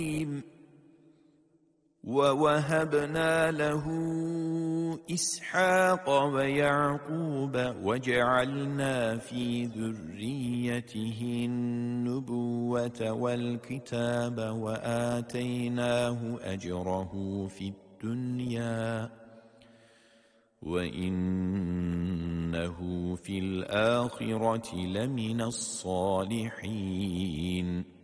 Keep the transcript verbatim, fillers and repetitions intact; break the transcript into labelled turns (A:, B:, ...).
A: ووهبنا له إسحاق ويعقوب وجعلنا في ذريته النبوة والكتاب وآتيناه أجره في الدنيا وإنه في الآخرة لمن الصالحين